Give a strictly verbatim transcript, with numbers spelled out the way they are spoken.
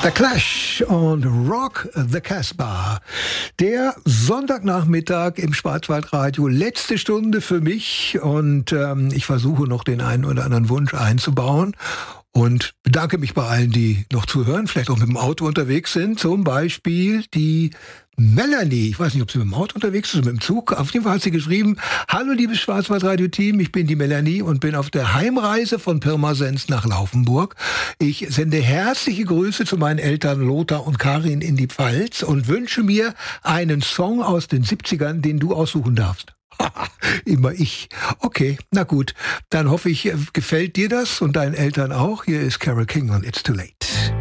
The Clash und Rock the Casbah. Der Sonntagnachmittag im Schwarzwaldradio. Letzte Stunde für mich und ähm, ich versuche noch den einen oder anderen Wunsch einzubauen. Und bedanke mich bei allen, die noch zuhören, vielleicht auch mit dem Auto unterwegs sind. Zum Beispiel die Melanie. Ich weiß nicht, ob sie mit dem Auto unterwegs ist oder mit dem Zug. Auf jeden Fall hat sie geschrieben: Hallo liebes Schwarzwaldradio-Team, ich bin die Melanie und bin auf der Heimreise von Pirmasens nach Laufenburg. Ich sende herzliche Grüße zu meinen Eltern Lothar und Karin in die Pfalz und wünsche mir einen Song aus den siebzigern, den du aussuchen darfst. Immer ich. Okay, na gut. Dann hoffe ich, gefällt dir das und deinen Eltern auch. Hier ist Carole King und It's Too Late.